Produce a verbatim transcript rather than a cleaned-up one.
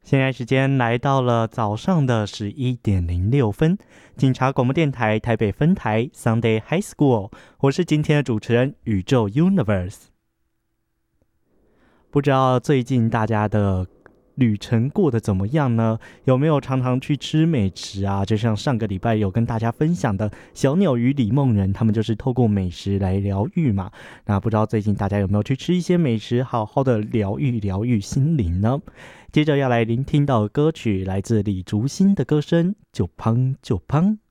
现在时间来到了早上的十一点零六分，警察广播电台台北分台 Sunday High School， 我是今天的主持人宇宙 Universe。不知道最近大家的旅程过得怎么样呢？有没有常常去吃美食啊？就像上个礼拜有跟大家分享的小鸟与李梦人，他们就是透过美食来疗愈嘛。那不知道最近大家有没有去吃一些美食，好好的疗愈疗愈心灵呢？接着要来聆听到的歌曲来自李竹新的歌声《就胖就胖》。